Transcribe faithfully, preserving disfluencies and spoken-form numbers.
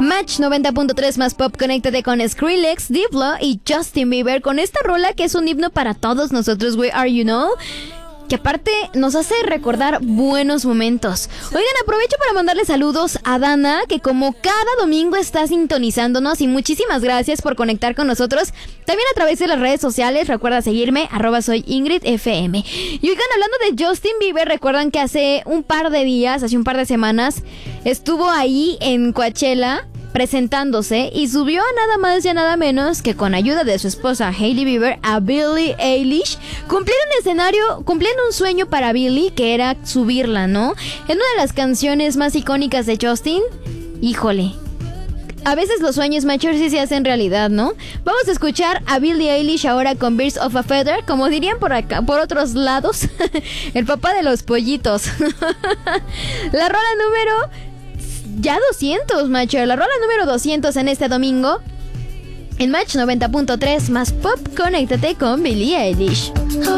Match noventa punto tres más pop, conéctate con Skrillex, Diplo y Justin Bieber con esta rola que es un himno para todos nosotros, We Are You Know, que aparte nos hace recordar buenos momentos. Oigan, aprovecho para mandarle saludos a Dana, que como cada domingo está sintonizándonos, y muchísimas gracias por conectar con nosotros. También a través de las redes sociales, recuerda seguirme, arroba soy Ingrid F M. Y oigan, hablando de Justin Bieber, recuerdan que hace un par de días, hace un par de semanas, estuvo ahí en Coachella presentándose y subió a nada más y a nada menos que con ayuda de su esposa Hailey Bieber a Billie Eilish, cumpliendo un escenario, cumpliendo un sueño para Billie, que era subirla, ¿no? En una de las canciones más icónicas de Justin. Híjole, a veces los sueños mayores sí se hacen realidad, ¿no? Vamos a escuchar a Billie Eilish ahora con Birds of a Feather, como dirían por acá, por otros lados, el papá de los pollitos. La rola número ya doscientos, macho. La rola número doscientos en este domingo en Match noventa punto tres más pop, conéctate con Billie Eilish.